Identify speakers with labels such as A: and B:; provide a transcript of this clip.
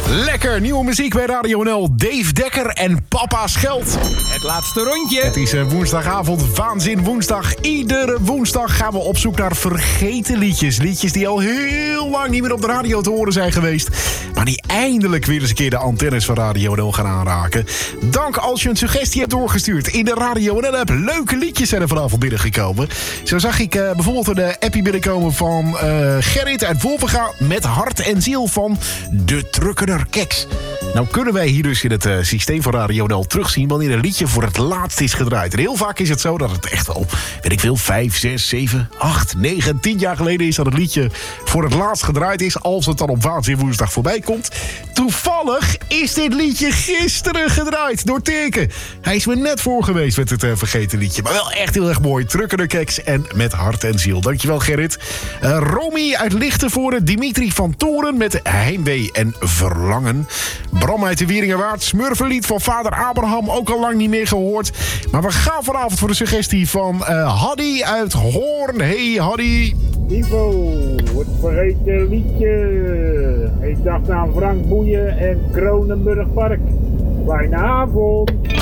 A: Lekker, nieuwe muziek bij Radio NL. Dave Dekker en Papa Scheld.
B: Het laatste rondje.
A: Het is woensdagavond, Waanzin Woensdag. Iedere woensdag gaan we op zoek naar vergeten liedjes. Liedjes die al heel lang niet meer op de radio te horen zijn geweest. Maar die eindelijk weer eens een keer de antennes van Radio NL gaan aanraken. Dank als je een suggestie hebt doorgestuurd in de Radio NL-app. Leuke liedjes zijn er vanavond binnengekomen. Zo zag ik bijvoorbeeld een appie binnenkomen van Gerrit uit Wolvenga met Hart en Ziel van De Truckener Keks. Nou kunnen wij hier dus in het systeem van Radio NL terugzien wanneer een liedje voor het laatst is gedraaid. En heel vaak is het zo dat het echt al, weet ik veel, 5, 6, 7, 8, 9, 10 jaar geleden is dat het liedje voor het laatst gedraaid is, als het dan op Waanzin Woensdag voorbij komt. Toevallig is dit liedje gisteren gedraaid door Teken. Hij is me net voor geweest met het vergeten liedje. Maar wel echt heel erg mooi. Truckener Keks en met Hart en Ziel. Dankjewel Gerrit. Romy uit Lichtenvoorde. Dimitri van Toren met Heimwee en Verlangen. Bram uit de Wieringerwaard. Smurfenlied van vader Abraham. Ook al lang niet meer gehoord. Maar we gaan vanavond voor de suggestie van Haddy uit Hoorn. Hey Haddy.
C: Ivo, het vergeten liedje. Ik dacht aan Frank Boeien en Kronenburg Park. Fijne avond.